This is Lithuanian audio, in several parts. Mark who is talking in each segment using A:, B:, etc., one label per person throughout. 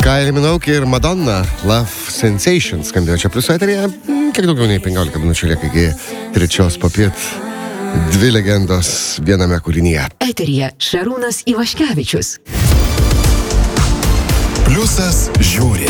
A: Kylie Minogue ir Madonna Love Sensation skambėjo čia Plius eteryje. Kiek daugiau nei 15 minučių lieka iki 3 popiet. Dvi legendos viename kūrinyje.
B: Eteryje Šarūnas Ivaškevičius.
C: Pliusas žiūri.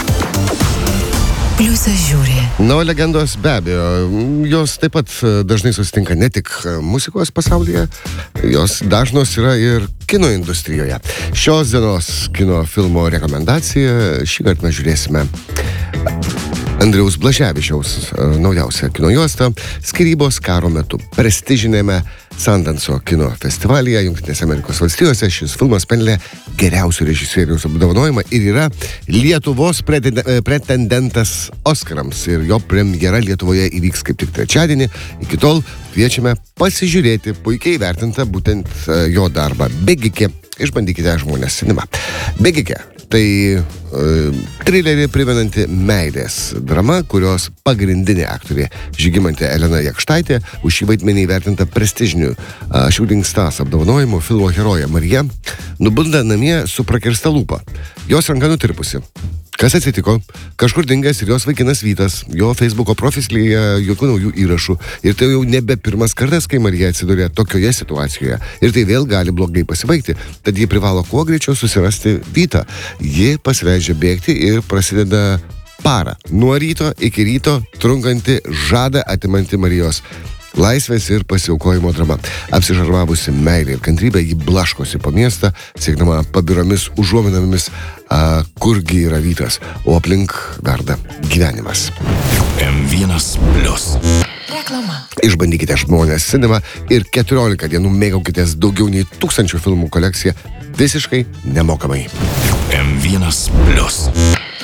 B: Pliusas žiūri.
A: Na, legendos be abejo, jos taip pat dažnai susitinka ne tik muzikos pasaulyje, jos dažnos yra ir kino industrijoje. Šios dienos kino filmo rekomendacija šįkart mes žiūrėsime Andriaus Blaževičiaus naujausią kino juostą Skyrybos karo metu prestižinėme Sundance'o kino festivalyje Jungtinėse Amerikos valstijose. Šis filmas pelnė geriausių režisieriaus apdovanojimą ir yra Lietuvos pretendentas Oskarams. Ir jo premjera Lietuvoje įvyks kaip tik trečiadienį. Iki tol kviečiame pasižiūrėti puikiai vertintą būtent jo darbą Bėgikė. Išbandykite žmonės cinema. Bėgikė. Tai trilerį primenanti meilės drama, kurios pagrindinė aktorė Žygimantė Elena Jakštaitė už šį vaidmenį įvertinta prestižiniu Shooting Stars apdovanojimu filmo herojė Marija nubunda namie su prakirsta lūpa. Jos ranka nutirpusi. Kas atsitiko? Kažkur dingęs ir jos vaikinas Vytas, jo Facebooko profilyje jokių naujų įrašų. Ir tai jau nebe pirmas kartas, kai Marija atsidūrė tokioje situacijoje. Ir tai vėl gali blogai pasibaigti. Tad ji privalo kuo greičiau susirasti Vytą. Ji pasileidžia bėgti ir prasideda para. Nuo ryto iki ryto trunkanti žadą atimanti Marijos laisvės ir pasiaukojimo drama. Apsižarvavusi meilė ir kantrybė, ji blaškosi po miestą, siekdama pabiromis užuominomis, kurgi yra Vytas, o aplink verda gyvenimas.
C: M1 Plius.
B: Reklama.
A: Išbandykite žmonės cinema ir 14 dienų mėgaukitės daugiau nei 1000 filmų kolekciją visiškai nemokamai.
C: M1 Plius.